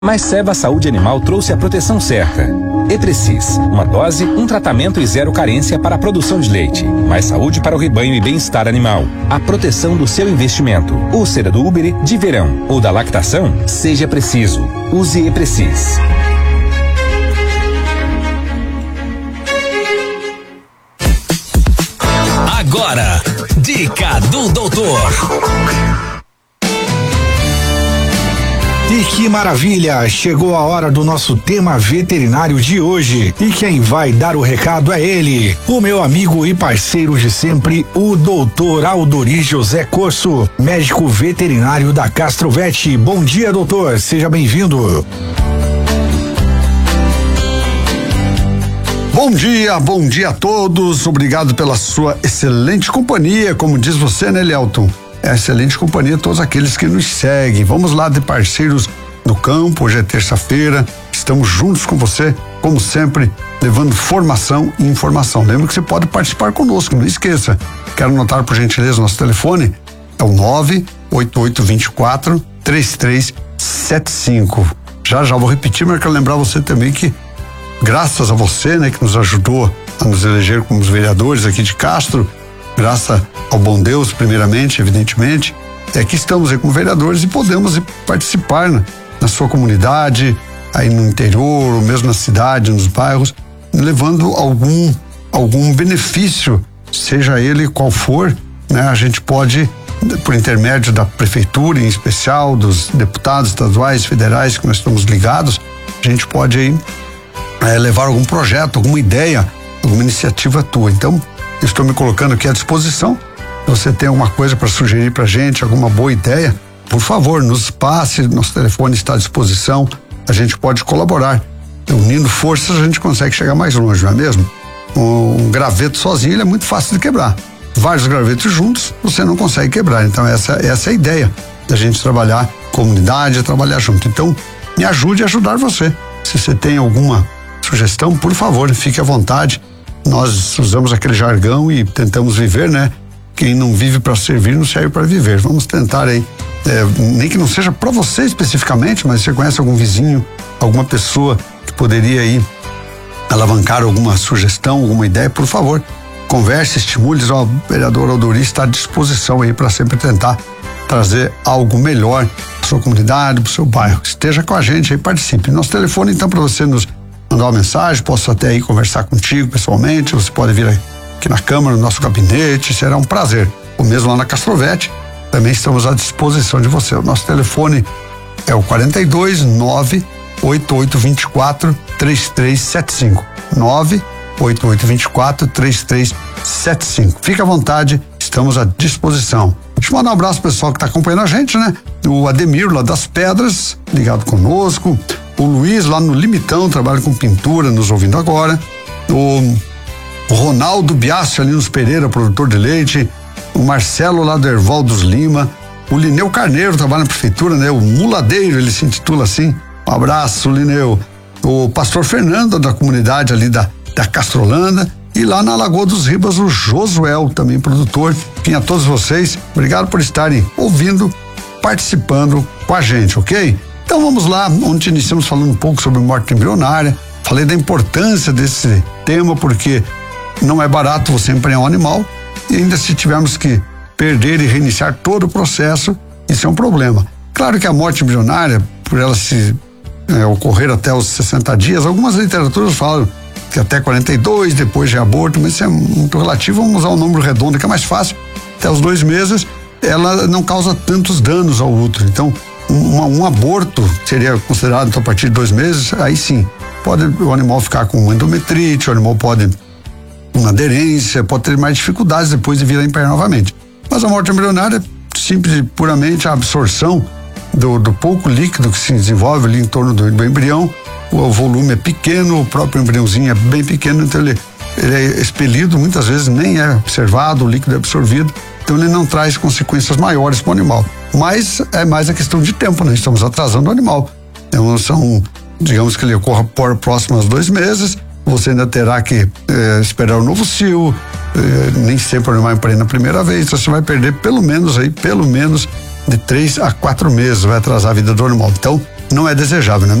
Mas Ceva Saúde Animal trouxe a proteção certa. Eprecis, uma dose, um tratamento e zero carência para a produção de leite. Mais saúde para o rebanho e bem-estar animal. A proteção do seu investimento. Ou seja do úbere, de verão ou da lactação, seja preciso. Use Eprecis. Agora, dica do doutor. E que maravilha! Chegou a hora do nosso tema veterinário de hoje. E quem vai dar o recado é ele, o meu amigo e parceiro de sempre, o doutor Aldori José Corso, médico veterinário da Castrovet. Bom dia, doutor. Seja bem-vindo. Bom dia a todos. Obrigado pela sua excelente companhia, como diz você, né, Lielton? É excelente companhia todos aqueles que nos seguem. Vamos lá de parceiros no campo. Hoje é terça-feira. Estamos juntos com você, como sempre, levando formação e informação. Lembra que você pode participar conosco, não esqueça. Quero anotar, por gentileza, nosso telefone é o 98824-3375. Já vou repetir, mas quero lembrar você também que, graças a você, né, que nos ajudou a nos eleger como os vereadores aqui de Castro, graças ao bom Deus, primeiramente, evidentemente, é que estamos aí como vereadores e podemos participar na sua comunidade, aí no interior, ou mesmo na cidade, nos bairros, levando algum benefício, seja ele qual for, né? A gente pode, por intermédio da prefeitura, em especial, dos deputados estaduais, federais que nós estamos ligados, a gente pode aí levar algum projeto, alguma ideia, alguma iniciativa tua. Então, estou me colocando aqui à disposição. Se você tem alguma coisa para sugerir para a gente, alguma boa ideia, por favor, nos passe, nosso telefone está à disposição, a gente pode colaborar. Unindo forças a gente consegue chegar mais longe, não é mesmo? Um graveto sozinho ele é muito fácil de quebrar. Vários gravetos juntos você não consegue quebrar. Então essa é a ideia da gente trabalhar comunidade, trabalhar junto. Então me ajude a ajudar você. Se você tem alguma sugestão, por favor, fique à vontade. Nós usamos aquele jargão e tentamos viver, né? Quem não vive para servir não serve para viver. Vamos tentar aí, nem que não seja para você especificamente, mas você conhece algum vizinho, alguma pessoa que poderia aí alavancar alguma sugestão, alguma ideia, por favor, converse, estimule. O vereador Aldori está à disposição aí para sempre tentar trazer algo melhor para sua comunidade, para o seu bairro. Esteja com a gente aí, participe. Nosso telefone, então, para você nos mandar uma mensagem, posso até aí conversar contigo pessoalmente, você pode vir aqui na Câmara, no nosso gabinete, será um prazer. Ou mesmo lá na Castrovet, também estamos à disposição de você. O nosso telefone é o 42-98824-3375. 98824-3375. Fique à vontade, estamos à disposição. Deixa eu mandar um abraço pro pessoal que está acompanhando a gente, né? O Ademir, lá das Pedras, ligado conosco. O Luiz, lá no Limitão, trabalha com pintura, nos ouvindo agora. O Ronaldo Biassi, ali nos Pereira, produtor de leite. O Marcelo, lá do Erval dos Lima. O Lineu Carneiro, trabalha na prefeitura, né? O Muladeiro, ele se intitula assim. Um abraço, Lineu. O pastor Fernando, da comunidade ali da Castrolanda. E lá na Lagoa dos Ribas, o Josuel, também produtor. Enfim, a todos vocês, obrigado por estarem ouvindo, participando com a gente, ok? Então vamos lá, onde iniciamos falando um pouco sobre morte embrionária. Falei da importância desse tema, porque não é barato você emprenhar um animal, e ainda se tivermos que perder e reiniciar todo o processo, isso é um problema. Claro que a morte embrionária, por ela se ocorrer até os 60 dias, algumas literaturas falam que até 42, depois de aborto, mas isso é muito relativo, vamos usar um número redondo que é mais fácil, até os 2 meses, ela não causa tantos danos ao útero. Então, um aborto seria considerado então, a partir de 2 meses, aí sim, pode o animal ficar com endometrite, o animal pode uma aderência, pode ter mais dificuldades depois de vir a emperrar novamente. Mas a morte embrionária é simples e puramente a absorção do pouco líquido que se desenvolve ali em torno do embrião. O volume é pequeno, o próprio embriãozinho é bem pequeno, então ele é expelido, muitas vezes nem é observado, o líquido é absorvido, então ele não traz consequências maiores para o animal. Mas é mais a questão de tempo, né? Estamos atrasando o animal. Então digamos que ele ocorra por próximos 2 meses, você ainda terá que esperar o novo cio, nem sempre o animal emprenha na primeira vez, então você vai perder pelo menos de 3 a 4 meses, vai atrasar a vida do animal. Então, não é desejável, né?